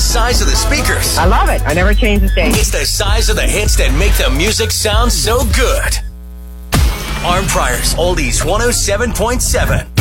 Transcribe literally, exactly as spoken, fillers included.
size of the speakers. I love it. I never change the station. It's the size of the hits that make the music sound so good. Arm Priors, Oldies one oh seven point seven.